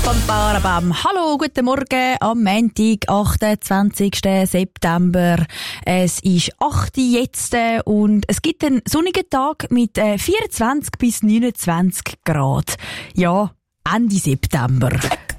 Bam, bam, bam. Hallo, guten Morgen am Montag, 28. September. Es ist 8 Uhr jetzt und es gibt einen sonnigen Tag mit 24 bis 29 Grad. Ja, Ende September.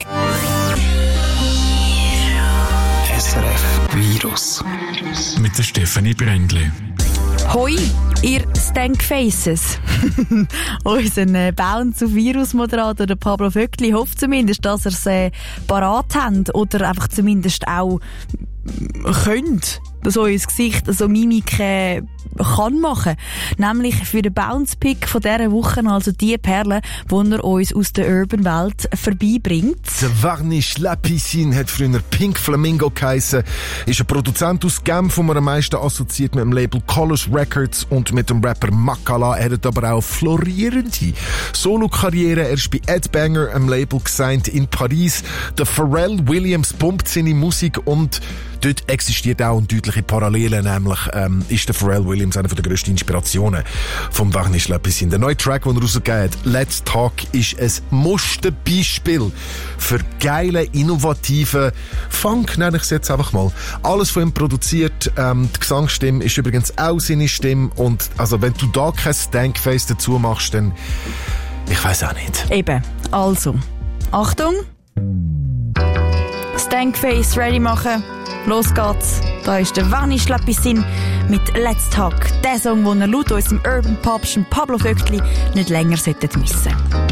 SRF Virus mit der Stefanie Brändli. Hoi, ihr Stankfaces. Unser Bounce auf Virus-Moderator, der Pablo Vöckli, hofft zumindest, dass er es parat hat oder einfach zumindest auch könnt, so ins Gesicht, so Mimik kann machen. Nämlich für den Bounce-Pick von dieser Woche, also die Perle, die er uns aus der Urban-Welt vorbeibringt. Der Varnish La Piscine hat früher Pink Flamingo geheissen, ist ein Produzent aus Genf, den man am meisten assoziiert mit dem Label Colors Records und mit dem Rapper Makala. Er hat aber auch florierende Solo-Karriere. Er ist bei Ed Banger, einem Label gesigned in Paris. Der Pharrell Williams pumpt seine Musik und dort existiert auch eine deutliche Parallele, nämlich ist der Pharrell Williams eine der grössten Inspirationen vom Varnish La Piscine. Der neue Track, den er rausgegeben hat, Let's Talk, ist ein Musterbeispiel für geile, innovative Funk, nenne ich es jetzt einfach mal. Alles von ihm produziert, die Gesangsstimme ist übrigens auch seine Stimme und also wenn du da kein Stankface dazu machst, dann ich weiss auch nicht. Eben, also, Achtung! Stankface ready machen. Los geht's. Da ist der Varnish La Piscine mit Let's Talk. Der Song, den ihr laut unserem Urban Popschen Pablo Vöckli nicht länger missen solltet.